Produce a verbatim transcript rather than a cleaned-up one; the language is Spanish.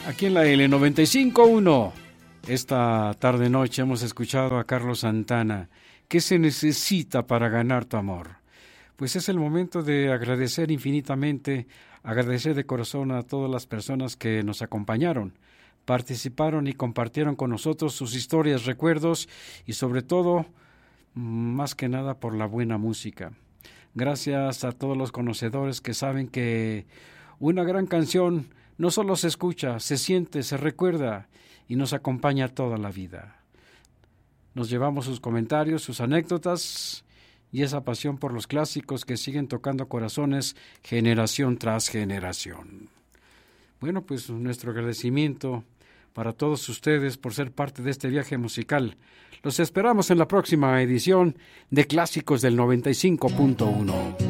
Aquí en la L noventa y cinco punto uno, esta tarde-noche hemos escuchado a Carlos Santana. ¿Qué se necesita para ganar tu amor? Pues es el momento de agradecer infinitamente, agradecer de corazón a todas las personas que nos acompañaron, participaron y compartieron con nosotros sus historias, recuerdos y sobre todo, más que nada por la buena música. Gracias a todos los conocedores que saben que una gran canción no solo se escucha, se siente, se recuerda y nos acompaña toda la vida. Nos llevamos sus comentarios, sus anécdotas y esa pasión por los clásicos que siguen tocando corazones generación tras generación. Bueno, pues nuestro agradecimiento para todos ustedes por ser parte de este viaje musical. Los esperamos en la próxima edición de Clásicos del noventa y cinco punto uno.